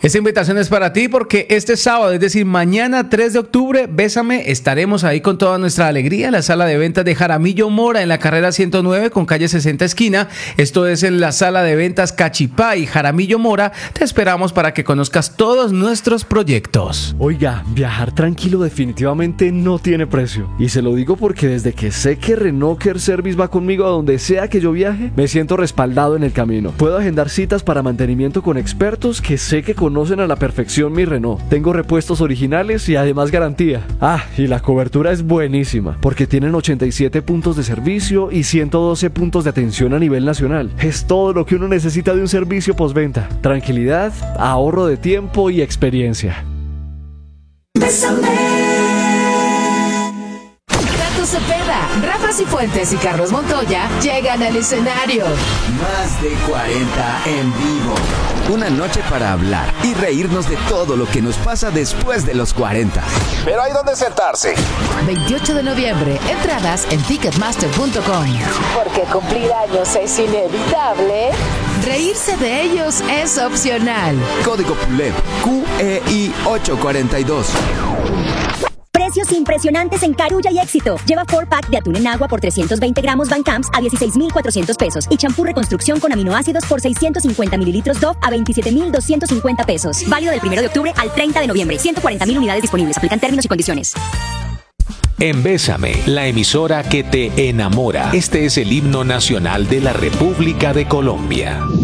Esta invitación es para ti porque este sábado, es decir, mañana 3 de octubre, Bésame, estaremos ahí con toda nuestra alegría en la sala de ventas de Jaramillo Mora en la carrera 109 con calle 60 esquina. Esto es en la sala de ventas Cachipá y Jaramillo Mora. Te esperamos para que conozcas todos nuestros proyectos. Oiga, viajar tranquilo definitivamente no tiene precio. Y se lo digo porque desde que sé que Renault Care Service va conmigo a donde sea que yo viaje, me siento respaldado en el camino. Puedo agendar citas para mantenimiento con expertos que sé que conocen a la perfección mi Renault. Tengo repuestos originales y además garantía. Y la cobertura es buenísima, porque tienen 87 puntos de servicio y 112 puntos de atención a nivel nacional. Es todo lo que uno necesita de un servicio postventa. Tranquilidad, ahorro de tiempo y experiencia. Tato Cepeda, Rafa Cifuentes y Carlos Montoya llegan al escenario. Más de 40 en vivo. Una noche para hablar y reírnos de todo lo que nos pasa después de los 40. Pero hay donde sentarse. 28 de noviembre, entradas en ticketmaster.com. Porque cumplir años es inevitable, reírse de ellos es opcional. Código PULEP, QEI 842. Precios impresionantes en Carulla y Éxito. Lleva 4-pack de atún en agua por 320 gramos Van Camps a 16,400 pesos. Y champú reconstrucción con aminoácidos por 650 mililitros Dove a 27,250 pesos. Válido del 1 de octubre al 30 de noviembre. 140,000 unidades disponibles. Aplican términos y condiciones. En Bésame, la emisora que te enamora. Este es el himno nacional de la República de Colombia.